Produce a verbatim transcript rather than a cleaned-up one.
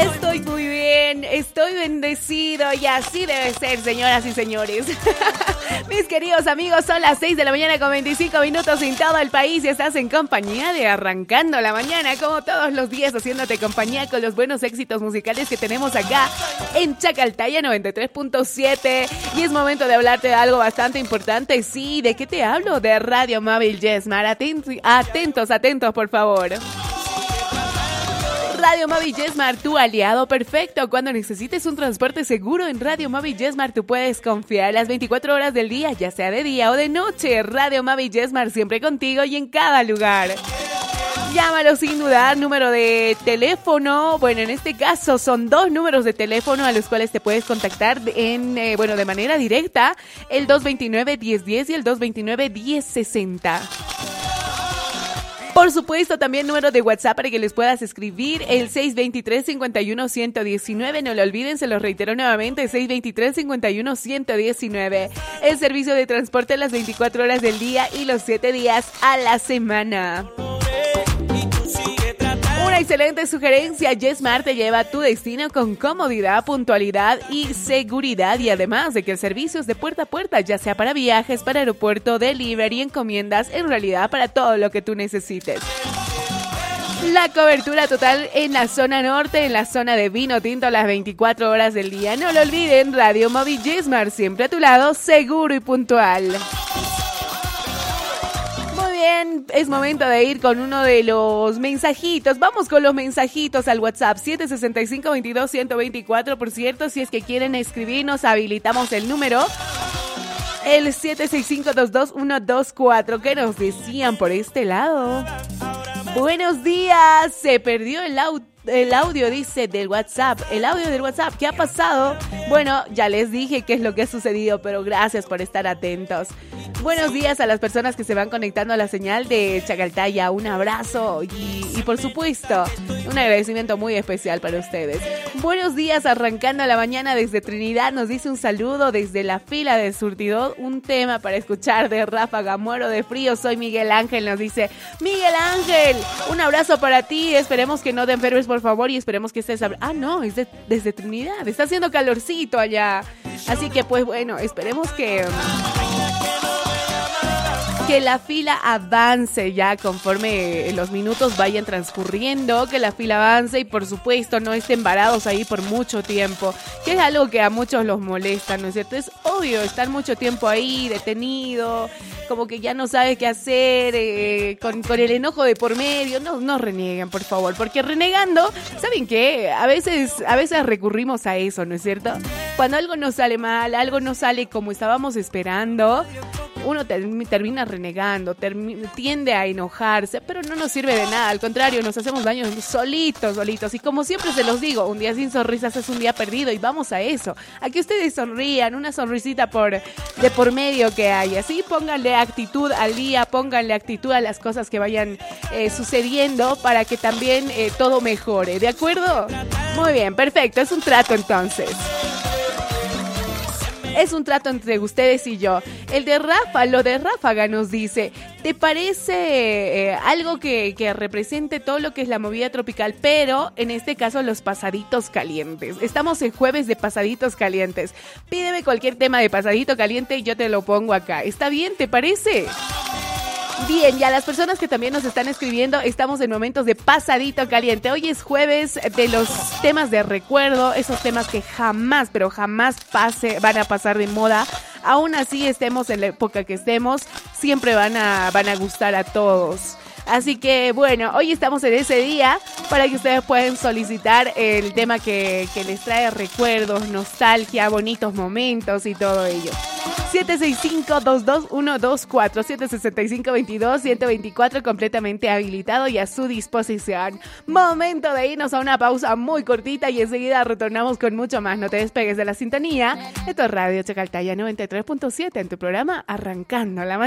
Estoy muy bien, estoy bendecido y así debe ser, señoras y señores. Mis queridos amigos, son las seis de la mañana con veinticinco minutos en todo el país y estás en compañía de Arrancando la Mañana, como todos los días, haciéndote compañía con los buenos éxitos musicales que tenemos acá en Chacaltaya noventa y tres punto siete. Y es momento de hablarte de algo bastante importante. Sí, ¿de qué te hablo? De Radio Móvil Yesmar. Atentos, atentos, atentos, por favor. Radio Móvil Yesmar, tu aliado perfecto. Cuando necesites un transporte seguro en Radio Móvil Yesmar, tú puedes confiar las veinticuatro horas del día, ya sea de día o de noche. Radio Móvil Yesmar, siempre contigo y en cada lugar. Llámalo sin dudar, número de teléfono. Bueno, en este caso son dos números de teléfono a los cuales te puedes contactar en, eh, bueno, de manera directa. El dos veintinueve, diez diez y el dos veintinueve, diez sesenta. Por supuesto, también número de WhatsApp para que les puedas escribir, el seis veintitrés, cincuenta y uno, ciento diecinueve. No lo olviden, se los reitero nuevamente, seis veintitrés, cincuenta y uno, ciento diecinueve. El servicio de transporte las veinticuatro horas del día y los siete días a la semana. Una excelente sugerencia, Yesmar te lleva a tu destino con comodidad, puntualidad y seguridad, y además de que el servicio es de puerta a puerta, ya sea para viajes, para aeropuerto, delivery, encomiendas, en realidad para todo lo que tú necesites. La cobertura total en la zona norte, en la zona de vino tinto las veinticuatro horas del día. No lo olviden, Radio Móvil Yesmar, siempre a tu lado, seguro y puntual. Bien, es momento de ir con uno de los mensajitos. Vamos con los mensajitos al WhatsApp siete seis cinco, veintidós, ciento veinticuatro. Por cierto, si es que quieren escribirnos, habilitamos el número, el siete seis cinco, dos dos uno dos cuatro. ¿Qué nos decían por este lado? Buenos días, se perdió el auto. El audio, dice, del WhatsApp. El audio del WhatsApp, ¿qué ha pasado? Bueno, ya les dije qué es lo que ha sucedido, pero gracias por estar atentos. Buenos días a las personas que se van conectando a la señal de Chacaltaya. Un abrazo y, y por supuesto, un agradecimiento muy especial para ustedes. Buenos días, arrancando la mañana desde Trinidad. Nos dice un saludo desde la fila de surtidor. Un tema para escuchar de Ráfaga. Muero de frío, soy Miguel Ángel. Nos dice, Miguel Ángel, un abrazo para ti. Esperemos que no te enfermes, por favor, y esperemos que estés... Ah, no, es de, desde Trinidad. Está haciendo calorcito allá. Así que, pues, bueno, esperemos que... que la fila avance ya conforme los minutos vayan transcurriendo, que la fila avance y por supuesto no estén varados ahí por mucho tiempo, que es algo que a muchos los molesta, ¿no es cierto? Es obvio estar mucho tiempo ahí detenido, como que ya no sabe qué hacer, eh, con, con el enojo de por medio. No, no reneguen, por favor, porque renegando, ¿saben qué? A veces, a veces recurrimos a eso, ¿no es cierto? Cuando algo nos sale mal, algo no sale como estábamos esperando, uno ter- termina renegando, term- tiende a enojarse, pero no nos sirve de nada, al contrario, nos hacemos daño solitos, solitos. Y como siempre se los digo, un día sin sonrisas es un día perdido, y vamos a eso, a que ustedes sonrían, una sonrisita por, de por medio que haya, ¿sí? Pónganle actitud al día, pónganle actitud a las cosas que vayan eh, sucediendo para que también eh, todo mejore, ¿de acuerdo? Muy bien, perfecto, es un trato entonces. Es un trato entre ustedes y yo. El de Rafa, lo de Ráfaga nos dice, ¿te parece eh, algo que, que represente todo lo que es la movida tropical? Pero en este caso los pasaditos calientes. Estamos en jueves de pasaditos calientes. Pídeme cualquier tema de pasadito caliente y yo te lo pongo acá. ¿Está bien? ¿Te parece? Bien, y a las personas que también nos están escribiendo, estamos en momentos de pasadito caliente. Hoy es jueves de los temas de recuerdo, esos temas que jamás, pero jamás pase, van a pasar de moda. Aún así estemos en la época que estemos, siempre van a, van a gustar a todos. Así que bueno, hoy estamos en ese día para que ustedes puedan solicitar el tema que, que les trae recuerdos, nostalgia, bonitos momentos y todo ello. siete seis cinco, dos dos uno dos cuatro, siete seis cinco, veintidós, ciento veinticuatro, completamente habilitado y a su disposición. Momento de irnos a una pausa muy cortita y enseguida retornamos con mucho más. No te despegues de la sintonía. Esto es Radio Chacaltaya noventa y tres punto siete en tu programa Arrancando la Mañana.